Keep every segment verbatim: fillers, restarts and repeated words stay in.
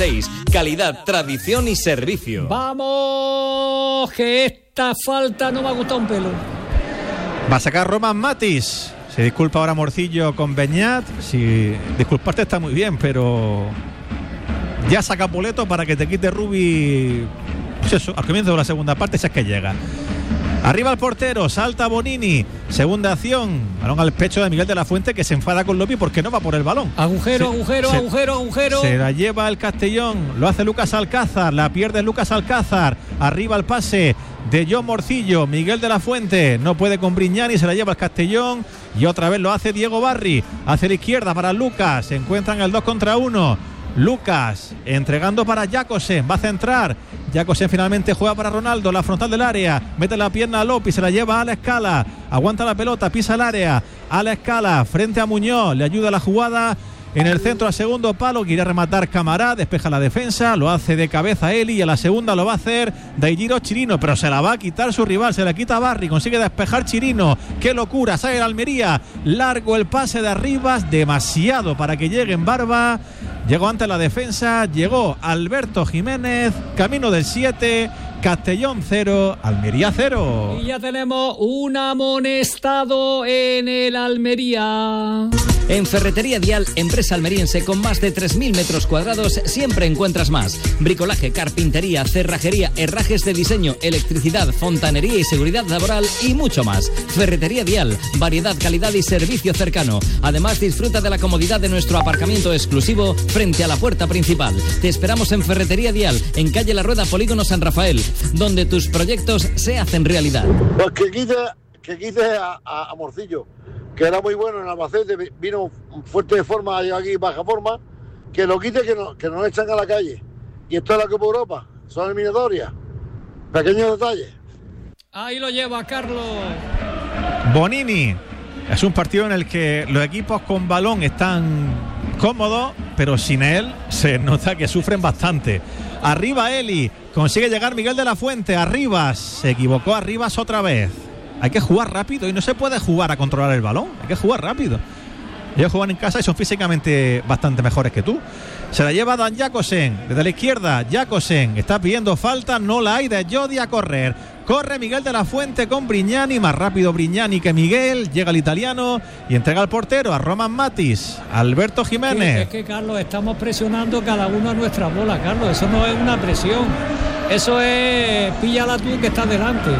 Calidad, tradición y servicio. Vamos, que esta falta no me ha gustado un pelo. Va a sacar Roman Matis. Se disculpa ahora Morcillo con Beñat. Si disculparte está muy bien, pero ya saca Poleto para que te quite Rubi, pues eso, al comienzo de la segunda parte, si es que llega. Arriba el portero, salta Bonini, segunda acción, balón al pecho de Miguel de la Fuente, que se enfada con Lopi porque no va por el balón. Agujero, se, agujero, se, agujero, agujero. Se la lleva el Castellón, lo hace Lucas Alcázar, la pierde Lucas Alcázar, arriba el pase de John Morcillo, Miguel de la Fuente, no puede con Brignani, se la lleva el Castellón y otra vez lo hace Diego Barri, hacia la izquierda para Lucas, se encuentran el dos contra uno. Lucas entregando para Jacosen, va a centrar. Jacosen finalmente juega para Ronaldo, la frontal del área, mete la pierna a López, se la lleva a la Escala, aguanta la pelota, pisa el área, a la Escala, frente a Muñoz, le ayuda la jugada en el centro a segundo palo, quiere rematar Camará, despeja la defensa, lo hace de cabeza Eli y a la segunda lo va a hacer Daigiro Chirino, pero se la va a quitar su rival, se la quita Barri, consigue despejar Chirino, qué locura, sale el Almería, largo el pase de Arribas, demasiado para que llegue en Barba, llegó ante la defensa, llegó Alberto Jiménez, camino del siete, Castellón cero, Almería cero. Y ya tenemos un amonestado en el Almería. En Ferretería Dial, empresa almeriense con más de tres mil metros cuadrados, siempre encuentras más. Bricolaje, carpintería, cerrajería, herrajes de diseño, electricidad, fontanería y seguridad laboral y mucho más. Ferretería Dial, variedad, calidad y servicio cercano. Además, disfruta de la comodidad de nuestro aparcamiento exclusivo frente a la puerta principal. Te esperamos en Ferretería Dial, en calle La Rueda, Polígono San Rafael, donde tus proyectos se hacen realidad. Pues que quite, que quite a, a, a Morcillo, que era muy bueno en Albacete, vino fuerte de forma, llegó aquí baja forma, que lo quite, que, no, que nos echan a la calle. Y esto es la Copa Europa, son eliminatorias, pequeños detalles. Ahí lo lleva Carlos. Bonini, es un partido en el que los equipos con balón están cómodos, pero sin él se nota que sufren bastante. Arriba Eli, consigue llegar Miguel de la Fuente, Arribas, se equivocó Arribas otra vez. Hay que jugar rápido y no se puede jugar a controlar el balón, hay que jugar rápido. Ellos juegan en casa y son físicamente bastante mejores que tú. Se la lleva Dan Jacosen, desde la izquierda, Jacosen está pidiendo falta, no la hay, de Jodi a correr. Corre Miguel de la Fuente con Brignani, más rápido Brignani que Miguel, llega el italiano y entrega al portero, a Roman Matis, Alberto Jiménez. Sí, es que, Carlos, estamos presionando cada uno a nuestra bola, Carlos, eso no es una presión, eso es píllala tú que estás delante.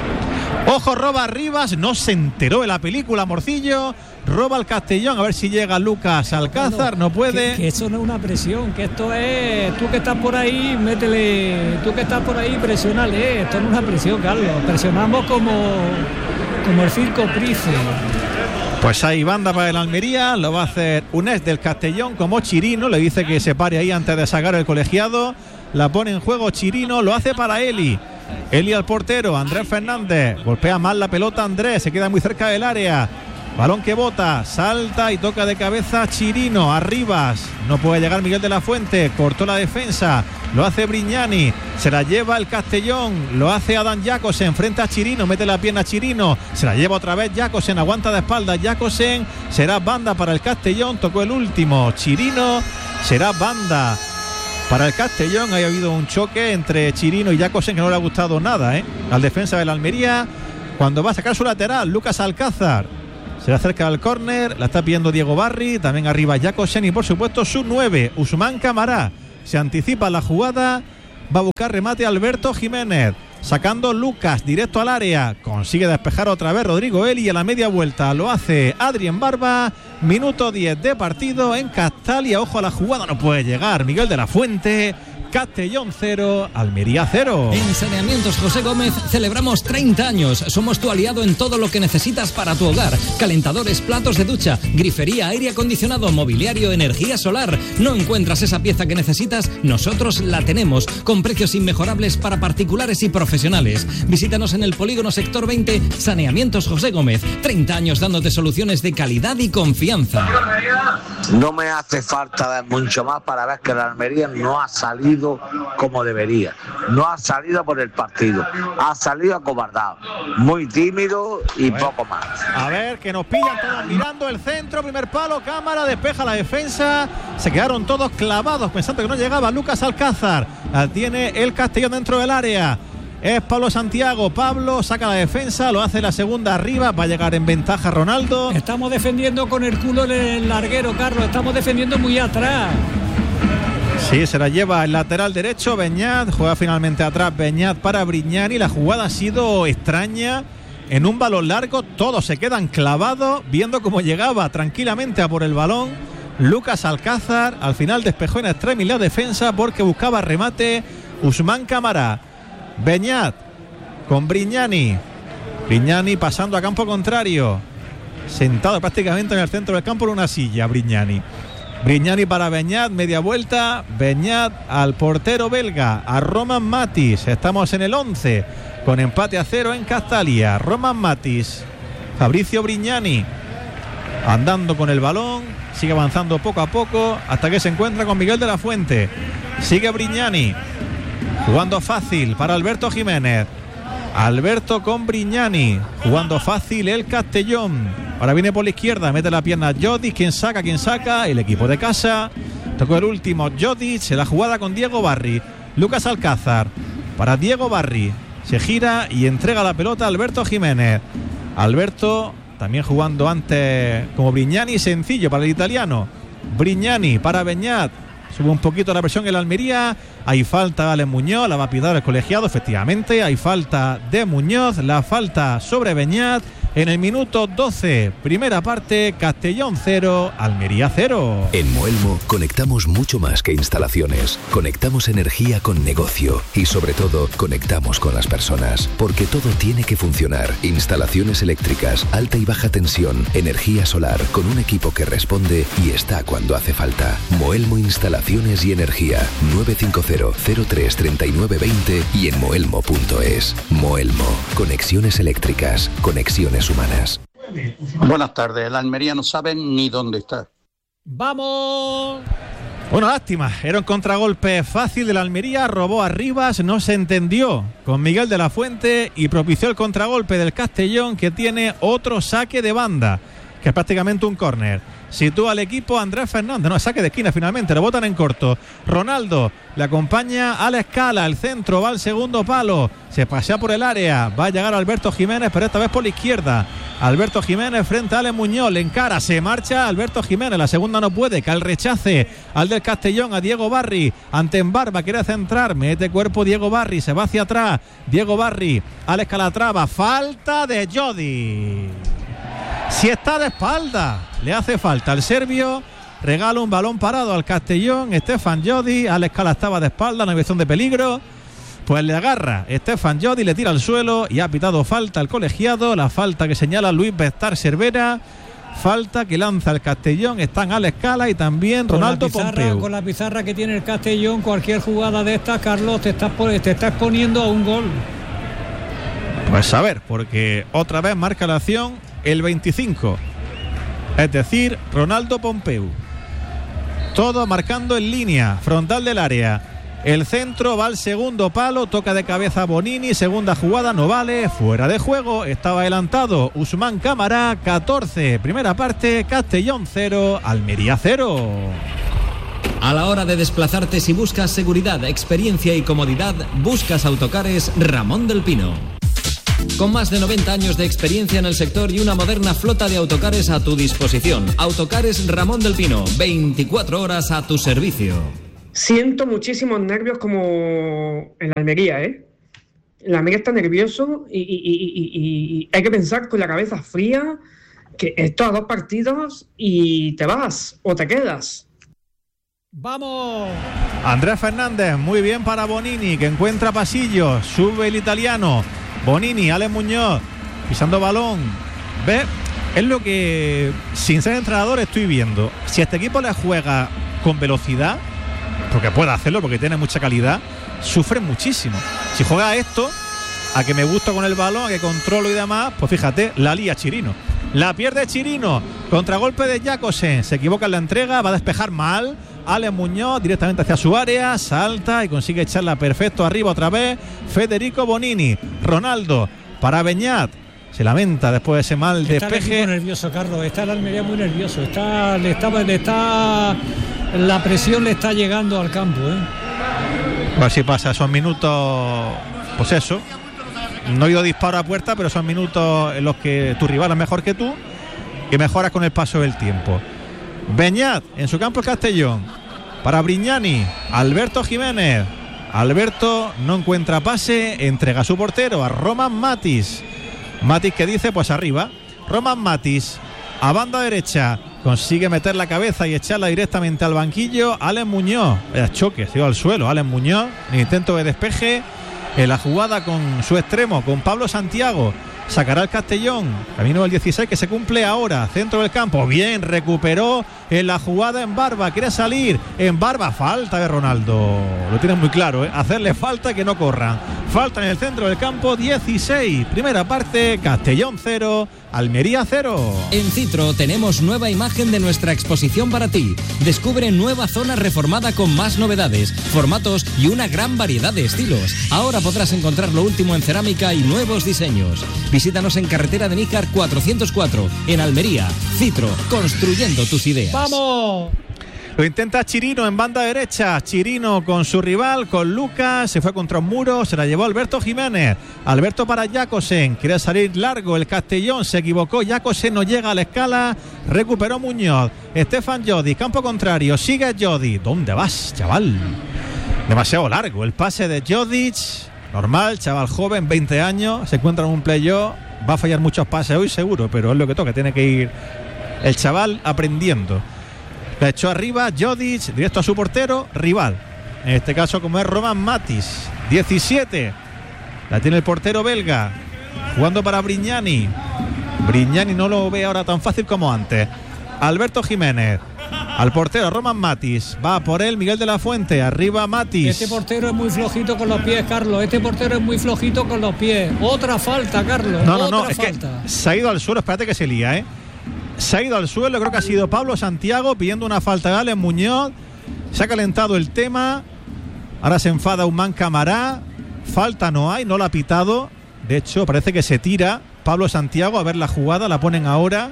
Ojo, roba Arribas, no se enteró de la película Morcillo, roba el Castellón, a ver si llega Lucas Alcázar, no puede. Que, que eso no es una presión, que esto es, tú que estás por ahí, métele, tú que estás por ahí, presionale, esto no es una presión, Carlos, presionamos como, como el circo Price. Pues hay banda para el Almería, lo va a hacer Unés del Castellón como Chirino, le dice que se pare ahí antes de sacar el colegiado, la pone en juego Chirino, lo hace para Eli. Eli al portero, Andrés Fernández, golpea mal la pelota Andrés, se queda muy cerca del área, balón que bota, salta y toca de cabeza Chirino, Arribas, no puede llegar Miguel de la Fuente, cortó la defensa, lo hace Brignani, se la lleva el Castellón, lo hace Adam Jacosen, frente a Chirino, mete la pierna a Chirino, se la lleva otra vez Jacosen, aguanta de espaldas Jacosen, será banda para el Castellón, tocó el último, Chirino, será banda para el Castellón. Ha habido un choque entre Chirino y Jacosen que no le ha gustado nada, ¿eh? Al defensa del Almería, cuando va a sacar su lateral, Lucas Alcázar se le acerca al córner, la está pidiendo Diego Barri, también arriba Jacosen y por supuesto su nueve, Usman Camará, se anticipa la jugada, va a buscar remate Alberto Jiménez, sacando Lucas directo al área, consigue despejar otra vez Rodrigo Eli y a la media vuelta lo hace Adrien Barba, minuto diez de partido en Castalia, ojo a la jugada, no puede llegar Miguel de la Fuente. Castellón cero, Almería cero. En Saneamientos José Gómez celebramos treinta años. Somos tu aliado en todo lo que necesitas para tu hogar. Calentadores, platos de ducha, grifería, aire acondicionado, mobiliario, energía solar. ¿No encuentras esa pieza que necesitas? Nosotros la tenemos, con precios inmejorables para particulares y profesionales. Visítanos en el Polígono Sector veinte, Saneamientos José Gómez. treinta años dándote soluciones de calidad y confianza. No me hace falta dar mucho más para ver que la Almería no ha salido salido como debería. No ha salido por el partido, ha salido acobardado, muy tímido y bueno, poco más. A ver, que nos pillan todos mirando el centro, primer palo, cámara, despeja la defensa. Se quedaron todos clavados pensando que no llegaba Lucas Alcázar. La tiene el Castellón dentro del área. Es Pablo Santiago. Pablo saca la defensa, lo hace la segunda arriba, va a llegar en ventaja Ronaldo. Estamos defendiendo con el culo en el larguero, Carlos. Estamos defendiendo muy atrás. Sí, se la lleva el lateral derecho Beñat, juega finalmente atrás Beñat para Brignani. La jugada ha sido extraña. En un balón largo todos se quedan clavados viendo cómo llegaba tranquilamente a por el balón Lucas Alcázar. Al final despejó en extremis la defensa porque buscaba remate Usman Camará. Beñat con Brignani. Brignani pasando a campo contrario, sentado prácticamente en el centro del campo en una silla. Brignani Brignani para Beñat, media vuelta. Beñat al portero belga, a Roman Matis. Estamos en el once con empate a cero en Castalia. Roman Matis, Fabricio Brignani andando con el balón, sigue avanzando poco a poco hasta que se encuentra con Miguel de la Fuente. Sigue Brignani jugando fácil para Alberto Jiménez. Alberto con Brignani jugando fácil el Castellón. Ahora viene por la izquierda, mete la pierna Jodic. ¿Quién saca? ¿Quién saca? El equipo de casa. Tocó el último Jodic. Se la jugada con Diego Barri. Lucas Alcázar para Diego Barri. Se gira y entrega la pelota a Alberto Jiménez. Alberto también jugando antes como Brignani. Sencillo para el italiano. Brignani para Beñat. Sube un poquito la presión en la Almería. Hay falta de Alex Muñoz, la va a pitar el colegiado. Efectivamente, hay falta de Muñoz. La falta sobre Beñat en el minuto doce. Primera parte, Castellón cero, Almería cero. En Moelmo conectamos mucho más que instalaciones. Conectamos energía con negocio y sobre todo conectamos con las personas. Porque todo tiene que funcionar. Instalaciones eléctricas, alta y baja tensión, energía solar, con un equipo que responde y está cuando hace falta. Moelmo Instalaciones y Energía. nueve cinco cero, cero tres, tres nueve dos cero y en moelmo punto es. Moelmo. Conexiones eléctricas. Conexiones humanas. Buenas tardes. El Almería no sabe ni dónde está. ¡Vamos! Una lástima. Era un contragolpe fácil de la Almería. Robó a Rivas. No se entendió con Miguel de la Fuente y propició el contragolpe del Castellón, que tiene otro saque de banda, que es prácticamente un córner. Sitúa al equipo Andrés Fernández. No, saque de esquina finalmente. Lo botan en corto. Ronaldo le acompaña a la escala. El centro va al segundo palo. Se pasea por el área. Va a llegar Alberto Jiménez, pero esta vez por la izquierda. Alberto Jiménez frente a Ale Muñoz. Le encara. Se marcha Alberto Jiménez. La segunda no puede. Que al rechace al del Castellón, a Diego Barri. Ante Embarba. Quiere centrar. Mete cuerpo Diego Barri. Se va hacia atrás. Diego Barri. Alex Calatrava. Falta de Jodi. Si está de espalda, le hace falta el serbio. Regala un balón parado al Castellón. Stefan Jodi. Alex Cala estaba de espalda, una visión de peligro. Pues le agarra Stefan Jodi, le tira al suelo y ha pitado falta el colegiado. La falta que señala Luis Bestar Cervera. Falta que lanza el Castellón. Están Alex Cala y también Ronaldo Pompeu. Con la pizarra que tiene el Castellón, cualquier jugada de estas, Carlos, te estás, te está exponiendo a un gol. Pues a ver, porque otra vez marca la acción el veinticinco, es decir, Ronaldo Pompeu. Todo marcando en línea, frontal del área. El centro va al segundo palo, toca de cabeza Bonini, segunda jugada, no vale, fuera de juego. Estaba adelantado Usman Camará. Catorce, primera parte, Castellón cero, Almería cero. A la hora de desplazarte, si buscas seguridad, experiencia y comodidad, buscas Autocares Ramón del Pino. Con más de noventa años de experiencia en el sector y una moderna flota de autocares a tu disposición. Autocares Ramón del Pino, veinticuatro horas a tu servicio. Siento muchísimos nervios como en la Almería, ¿eh? En la Almería está nervioso y, y, y, y, y hay que pensar con la cabeza fría que estos a dos partidos y te vas o te quedas. ¡Vamos! Andrés Fernández, muy bien para Bonini, que encuentra pasillos, sube el italiano. Bonini, Alex Muñoz, pisando balón. ¿Ves? Es lo que, sin ser entrenador, estoy viendo. Si este equipo le juega con velocidad, porque puede hacerlo, porque tiene mucha calidad, sufre muchísimo. Si juega esto, a que me gusta con el balón, a que controlo y demás, pues fíjate, la lía Chirino. La pierde Chirino. Contragolpe de Jacobsen. Se equivoca en la entrega, va a despejar mal. Alex Muñoz directamente hacia su área, salta y consigue echarla perfecto arriba otra vez. Federico Bonini, Ronaldo para Beñat. Se lamenta después de ese mal está despeje. Está nervioso, Carlos. Está el Almería muy nervioso. Está, le está, le está, la presión le está llegando al campo, ¿eh? A ver si pasa esos minutos, pues eso. No he ido disparo a puerta, pero son minutos en los que tu rival es mejor que tú y mejoras con el paso del tiempo. Beñat en su campo Castellón para Brignani, Alberto Jiménez. Alberto no encuentra pase, entrega a su portero a Roman Matis. Matis que dice pues arriba. Roman Matis a banda derecha consigue meter la cabeza y echarla directamente al banquillo. Alex Muñoz, vaya choque, se iba al suelo. Alex Muñoz en intento de despeje en la jugada con su extremo, con Pablo Santiago. Sacará el Castellón, camino del dieciséis que se cumple ahora, centro del campo, bien, recuperó en la jugada en Barba, quiere salir en Barba, falta de Ronaldo, lo tienen muy claro, ¿eh? Hacerle falta que no corran, falta en el centro del campo, dieciséis, primera parte, Castellón cero, Almería cero. En Citro tenemos nueva imagen de nuestra exposición para ti. Descubre nueva zona reformada con más novedades, formatos y una gran variedad de estilos. Ahora podrás encontrar lo último en cerámica y nuevos diseños. Visítanos en carretera de Níjar cuatrocientos cuatro, en Almería. Citro, construyendo tus ideas. ¡Vamos! Lo intenta Chirino en banda derecha. Chirino con su rival, con Lucas. Se fue contra un muro, se la llevó Alberto Jiménez. Alberto para Jacosen. Quiere salir largo el Castellón. Se equivocó. Jacosen no llega a la escala. Recuperó Muñoz. Estefan Jodi, campo contrario. Sigue Jodi. ¿Dónde vas, chaval? Demasiado largo el pase de Jodic. Normal, chaval joven, veinte años. Se encuentra en un playoff. Va a fallar muchos pases hoy seguro, pero es lo que toca. Tiene que ir el chaval aprendiendo. La echó arriba Jodic, directo a su portero, rival. En este caso, como es Roman Matis. diecisiete. La tiene el portero belga. Jugando para Brignani. Brignani no lo ve ahora tan fácil como antes. Alberto Jiménez. Al portero Roman Matis. Va por él Miguel de la Fuente. Arriba Matis. Este portero es muy flojito con los pies, Carlos. Este portero es muy flojito con los pies. Otra falta, Carlos. No, no, Otra no. Es falta. que se ha ido al suelo. Espérate que se lía, ¿eh? Se ha ido al suelo, creo que ha sido Pablo Santiago pidiendo una falta de Alex Muñoz. Se ha calentado el tema. Ahora se enfada Umán Camará. Falta no hay, no la ha pitado. De hecho, parece que se tira Pablo Santiago a ver la jugada. La ponen ahora.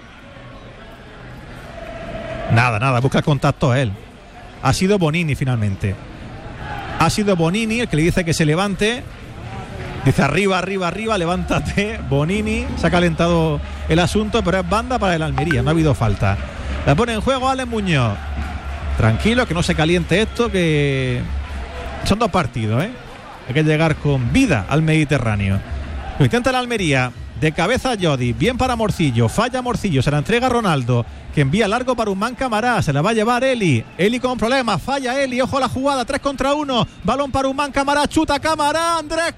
Nada, nada, busca el contacto a él. Ha sido Bonini finalmente. Ha sido Bonini el que le dice que se levante. Dice arriba, arriba, arriba, levántate. Bonini, se ha calentado el asunto, pero es banda para el Almería, no ha habido falta. La pone en juego Alex Muñoz. Tranquilo, que no se caliente esto, que son dos partidos, ¿eh? Hay que llegar con vida al Mediterráneo. Lo intenta el Almería. De cabeza Jodi, bien para Morcillo, falla Morcillo, se la entrega Ronaldo, que envía largo para Umán Camará, se la va a llevar Eli, Eli con problemas, falla Eli, ojo a la jugada, tres contra uno, balón para Umán Camará, chuta Camará, Andrés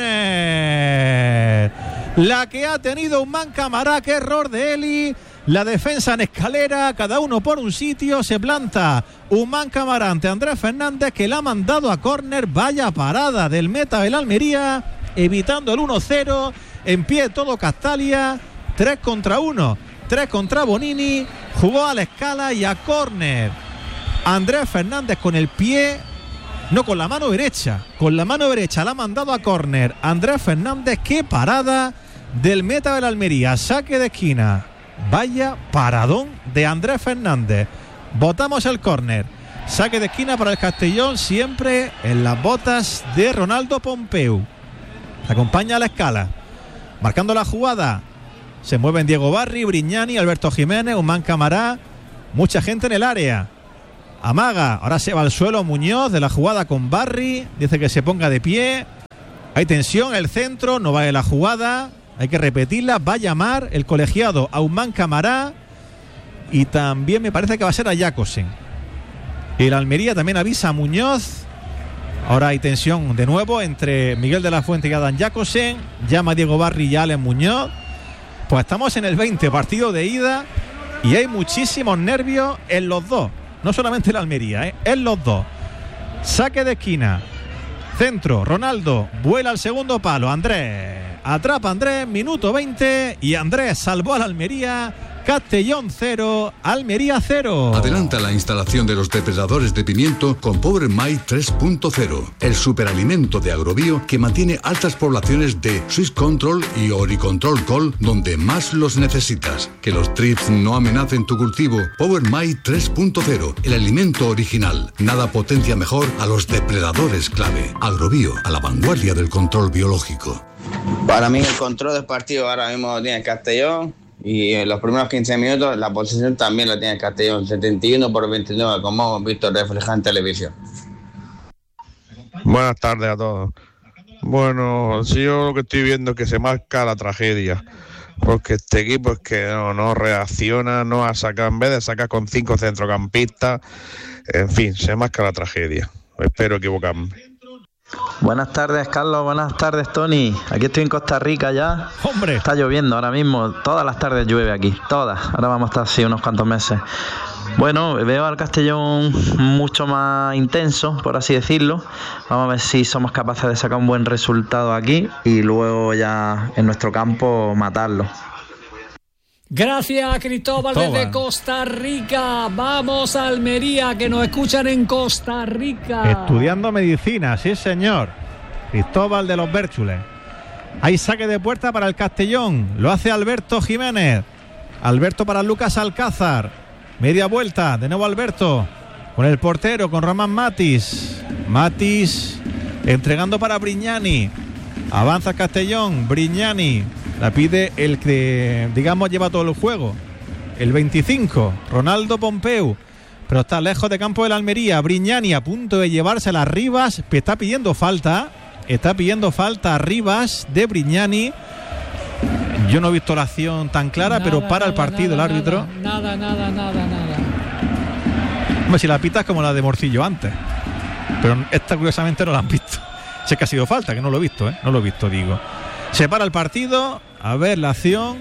córner, la que ha tenido Umán Camará, qué error de Eli, la defensa en escalera, cada uno por un sitio, se planta Umán Camará ante Andrés Fernández, que la ha mandado a córner, vaya parada del meta del Almería, evitando el uno cero. En pie todo Castalia, tres contra uno, tres contra Bonini, jugó a la escala y a córner. Andrés Fernández con el pie, no, con la mano derecha, con la mano derecha la ha mandado a córner. Andrés Fernández, qué parada del meta del Almería, saque de esquina. Vaya paradón de Andrés Fernández. Botamos el córner. Saque de esquina para el Castellón, siempre en las botas de Ronaldo Pompeu. Se acompaña a la escala. Marcando la jugada, se mueven Diego Barri, Brignani, Alberto Jiménez, Umán Camará, mucha gente en el área. Amaga, ahora se va al suelo Muñoz de la jugada con Barri, dice que se ponga de pie. Hay tensión, el centro, no vale la jugada, hay que repetirla, va a llamar el colegiado a Umán Camará y también me parece que va a ser a Jacosen. El Almería también avisa a Muñoz. Ahora hay tensión de nuevo entre Miguel de la Fuente y Adam Jacosen. Llama Diego Barri y Alex Muñoz. Pues estamos en el veinte, partido de ida, y hay muchísimos nervios en los dos. No solamente en la Almería, ¿eh? En los dos. Saque de esquina. Centro, Ronaldo. Vuela al segundo palo. Andrés. Atrapa Andrés, minuto veinte. Y Andrés salvó a la Almería Castellón cero, Almería cero. Adelanta la instalación de los depredadores de pimiento con Power Mite tres punto cero, el superalimento de Agrobio que mantiene altas poblaciones de Swiss Control y Oricontrol Col donde más los necesitas. Que los trips no amenacen tu cultivo. Power Mite tres punto cero, el alimento original. Nada potencia mejor a los depredadores clave. Agrobio, a la vanguardia del control biológico. Para mí el control del partido ahora mismo lo tiene el Castellón. Y en los primeros quince minutos la posesión también la tiene el Castellón, setenta y uno por veintinueve, como hemos visto reflejado en televisión. Buenas tardes a todos. Bueno, sí, yo lo que estoy viendo es que se marca la tragedia, porque este equipo es que no, no reacciona, no ha sacado, en vez de sacar con cinco centrocampistas, en fin, se marca la tragedia. Espero equivocarme. Buenas tardes, Carlos. Buenas tardes, Tony. Aquí estoy en Costa Rica ya. ¡Hombre! Está lloviendo ahora mismo. Todas las tardes llueve aquí. Todas. Ahora vamos a estar así unos cuantos meses. Bueno, veo al Castellón mucho más intenso, por así decirlo. Vamos a ver si somos capaces de sacar un buen resultado aquí y luego ya en nuestro campo matarlo. Gracias, Cristóbal, Cristóbal, desde Costa Rica. Vamos a Almería, que nos escuchan en Costa Rica. Estudiando medicina, sí señor. Cristóbal de los Bérchules. Hay saque de puerta para el Castellón. Lo hace Alberto Jiménez. Alberto para Lucas Alcázar. Media vuelta, de nuevo Alberto. Con el portero, con Román Matis. Matis entregando para Brignani. Avanza el Castellón, Brignani. La pide el que, digamos, lleva todo el juego. El veinticinco, Ronaldo Pompeu. Pero está lejos de campo de la Almería. Brignani a punto de llevársela a Rivas. Está pidiendo falta. Está pidiendo falta a Rivas de Brignani. Yo no he visto la acción tan clara, nada, pero para nada, el partido nada, el árbitro. Nada, nada, nada, nada. Hombre, si la pita es como la de Morcillo antes. Pero esta curiosamente no la han visto. Sé que ha sido falta, que no lo he visto, ¿eh? No lo he visto, digo. Se para el partido. A ver la acción.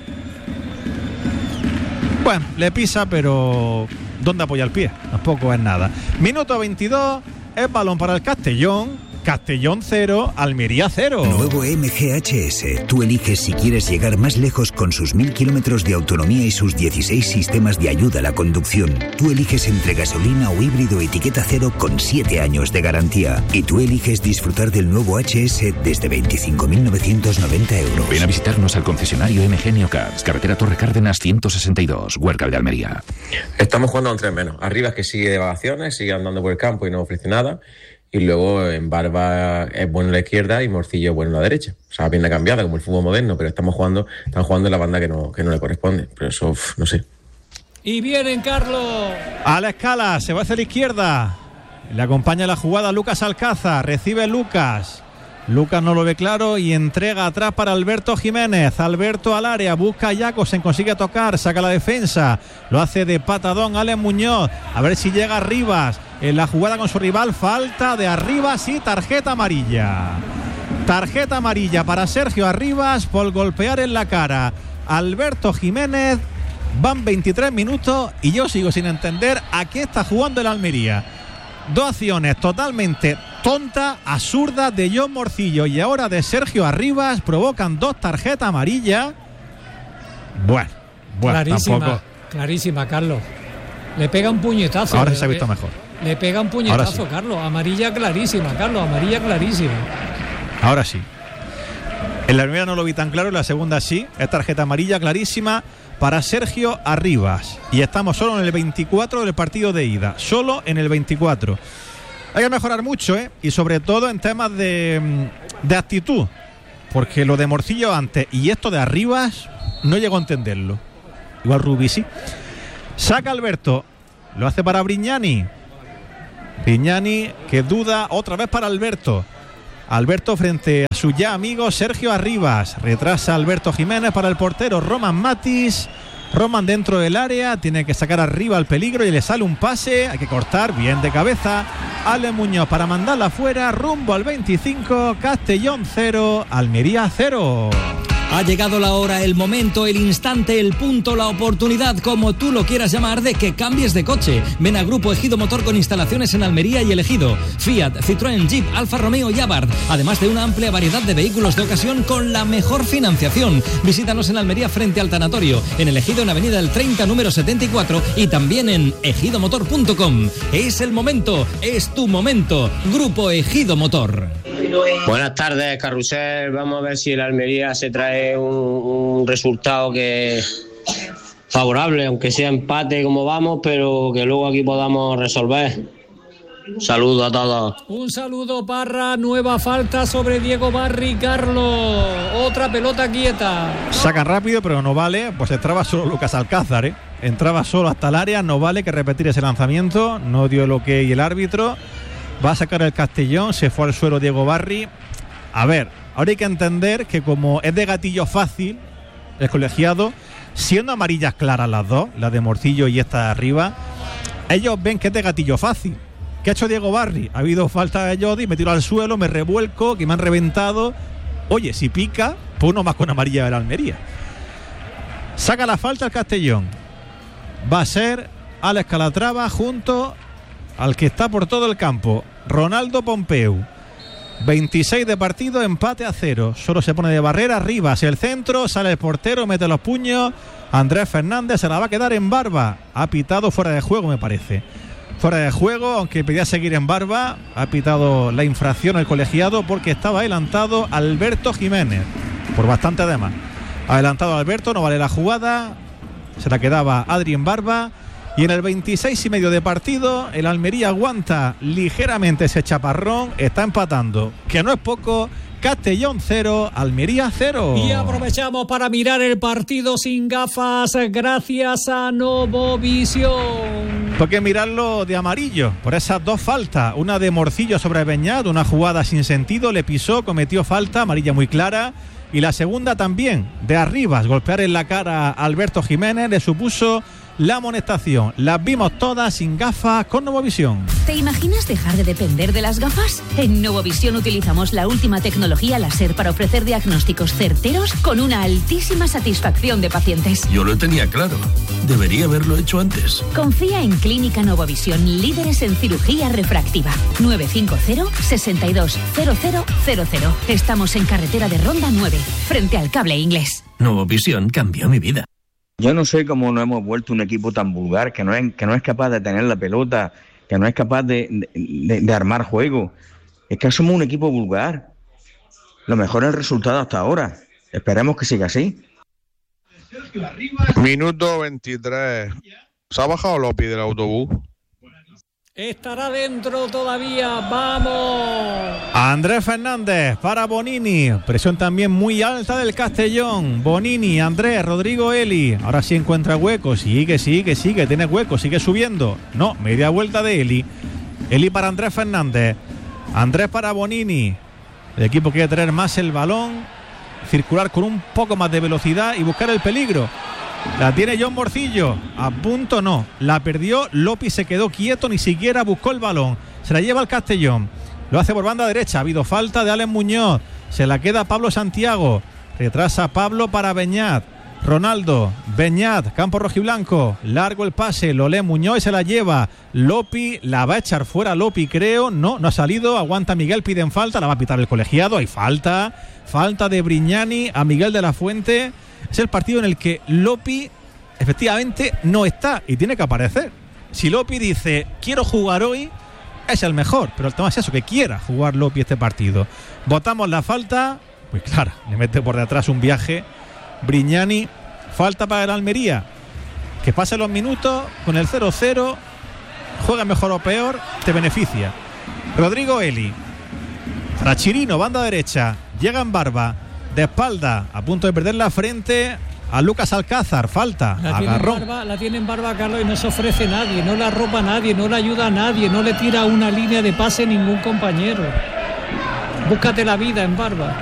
Bueno, le pisa, pero ¿dónde apoya el pie? Tampoco es nada. Minuto veintidós. Es balón para el Castellón. Castellón cero, Almería cero. Nuevo M G H S. Tú eliges si quieres llegar más lejos con sus mil kilómetros de autonomía y sus dieciséis sistemas de ayuda a la conducción. Tú eliges entre gasolina o híbrido etiqueta cero con siete años de garantía. Y tú eliges disfrutar del nuevo H S desde veinticinco mil novecientos noventa euros. Ven a visitarnos al concesionario M G Neocars, carretera Torre Cárdenas ciento sesenta y dos, Huércal de Almería. Estamos jugando a un tres menos. Arriba que sigue de vacaciones, sigue andando por el campo y no ofrece nada. Y luego en Barba es bueno en la izquierda y Morcillo es bueno en la derecha. O sea, bien cambiada como el fútbol moderno, pero estamos jugando, están jugando en la banda que no, que no le corresponde. Pero eso, uf, no sé. Y vienen, Carlos. A la escala, se va hacia la izquierda. Le acompaña la jugada Lucas Alcázar. Recibe Lucas. Lucas no lo ve claro y entrega atrás para Alberto Jiménez. Alberto al área, busca a Jacobsen, consigue tocar, saca la defensa. Lo hace de patadón Alex Muñoz. A ver si llega Rivas. En la jugada con su rival, falta de Arribas y tarjeta amarilla. Tarjeta amarilla para Sergio Arribas por golpear en la cara a Alberto Jiménez. Van veintitrés minutos y yo sigo sin entender a qué está jugando el Almería. Dos acciones totalmente tontas, absurdas de John Morcillo y ahora de Sergio Arribas provocan dos tarjetas amarillas. Bueno, bueno, clarísima, tampoco. Clarísima, Carlos. Le pega un puñetazo. Ahora sí se ha visto mejor. Le pega un puñetazo, sí. Carlos. Amarilla clarísima, Carlos. Amarilla clarísima. Ahora sí. En la primera no lo vi tan claro, en la segunda sí. Es tarjeta amarilla clarísima para Sergio Arribas. Y estamos solo en el veinticuatro del partido de ida. Solo en el veinticuatro. Hay que mejorar mucho, ¿eh? Y sobre todo en temas de, de actitud. Porque lo de Morcillo antes y esto de Arribas no llego a entenderlo. Igual Rubí sí. Saca Alberto. Lo hace para Brignani. Brignani que duda otra vez para Alberto. Alberto frente a su ya amigo Sergio Arribas. Retrasa Alberto Jiménez para el portero Román Matis. Román dentro del área. Tiene que sacar arriba al peligro y le sale un pase. Hay que cortar bien de cabeza. Ale Muñoz para mandarla afuera. Rumbo al veinticinco. Castellón cero. Almería cero. Ha llegado la hora, el momento, el instante, el punto, la oportunidad, como tú lo quieras llamar, de que cambies de coche. Ven a Grupo Ejido Motor con instalaciones en Almería y El Ejido. Fiat, Citroën, Jeep, Alfa Romeo y Abarth. Además de una amplia variedad de vehículos de ocasión con la mejor financiación. Visítanos en Almería frente al tanatorio, en El Ejido en Avenida El treinta, número setenta y cuatro y también en ejido motor punto com. Es el momento, es tu momento. Grupo Ejido Motor. Buenas tardes, Carrusel. Vamos a ver si el Almería se trae un, un resultado que favorable, aunque sea empate como vamos, pero que luego aquí podamos resolver. Saludos a todos. Un saludo, Parra. Nueva falta sobre Diego Barri, Carlos. Otra pelota quieta. Sacan rápido, pero no vale. Pues entraba solo Lucas Alcázar, ¿eh? Entraba solo hasta el área. No vale que repetir ese lanzamiento. No dio lo que y el árbitro. Va a sacar el Castellón. Se fue al suelo Diego Barri. A ver, ahora hay que entender que como es de gatillo fácil el colegiado, siendo amarillas claras las dos, la de Morcillo y esta de arriba, ellos ven que es de gatillo fácil. ¿Qué ha hecho Diego Barri? Ha habido falta de Jodi, me tiro al suelo, me revuelco, que me han reventado. Oye, si pica, pues uno más con amarilla de la Almería. Saca la falta el Castellón. Va a ser Alex Calatrava junto al que está por todo el campo, Ronaldo Pompeu. veintiséis de partido, empate a cero. Solo se pone de barrera, Rivas, el centro, sale el portero, mete los puños. Andrés Fernández se la va a quedar en Barba. Ha pitado fuera de juego, me parece. Fuera de juego, aunque pedía seguir en Barba. Ha pitado la infracción el colegiado porque estaba adelantado Alberto Jiménez. Por bastante además. Adelantado Alberto, no vale la jugada. Se la quedaba Adri en Barba. Y en el veintiséis y medio de partido, el Almería aguanta ligeramente ese chaparrón. Está empatando, que no es poco. Castellón cero, Almería cero. Y aprovechamos para mirar el partido sin gafas gracias a Novovisión. Porque mirarlo de amarillo por esas dos faltas. Una de Morcillo sobre Beñat, una jugada sin sentido, le pisó, cometió falta, amarilla muy clara. Y la segunda también, de Arribas, golpear en la cara a Alberto Jiménez, le supuso la amonestación. Las vimos todas sin gafas con Novovisión. ¿Te imaginas dejar de depender de las gafas? En Novovisión utilizamos la última tecnología láser para ofrecer diagnósticos certeros con una altísima satisfacción de pacientes. Yo lo tenía claro. Debería haberlo hecho antes. Confía en Clínica Novovisión, líderes en cirugía refractiva. nueve cinco cero, seis dos cero cero cero cero. Estamos en carretera de Ronda nueve, frente al Cable Inglés. Novovisión cambió mi vida. Yo no sé cómo nos hemos vuelto un equipo tan vulgar, que no es, que no es capaz de tener la pelota, que no es capaz de, de, de armar juego. Es que somos un equipo vulgar. Lo mejor es el resultado hasta ahora. Esperemos que siga así. Minuto veintitrés. ¿Se ha bajado Lopi del autobús? Estará dentro todavía, vamos. Andrés Fernández para Bonini. Presión también muy alta del Castellón. Bonini, Andrés, Rodrigo, Eli. Ahora sí encuentra hueco. Sigue, sigue, sigue. Tiene hueco, sigue subiendo. No, media vuelta de Eli. Eli para Andrés Fernández. Andrés para Bonini. El equipo quiere tener más el balón, circular con un poco más de velocidad y buscar el peligro. La tiene John Morcillo, a punto no, la perdió, Lopi se quedó quieto, ni siquiera buscó el balón, se la lleva al Castellón, lo hace por banda derecha, ha habido falta de Alex Muñoz, se la queda Pablo Santiago, retrasa Pablo para Beñat, Ronaldo, Beñat, campo rojiblanco, largo el pase, lo lee Muñoz y se la lleva, Lopi, la va a echar fuera Lopi creo, no, no ha salido, aguanta Miguel, piden falta, la va a pitar el colegiado, hay falta, falta de Brignani a Miguel de la Fuente. Es el partido en el que Lopi efectivamente no está y tiene que aparecer. Si Lopi dice quiero jugar hoy, es el mejor, pero el tema es eso, que quiera jugar Lopi este partido. Votamos la falta, pues claro, le mete por detrás un viaje Brignani, falta para el Almería, que pase los minutos con el cero cero, juega mejor o peor, te beneficia. Rodrigo Eli para Chirino, banda derecha, llega en Barba, de espalda, a punto de perder la frente a Lucas Alcázar, falta, la agarró. Tiene barba, la tiene en Barba, Carlos, y no se ofrece nadie, no la arropa a nadie, no le ayuda a nadie, no le tira una línea de pase ningún compañero. Búscate la vida en Barba.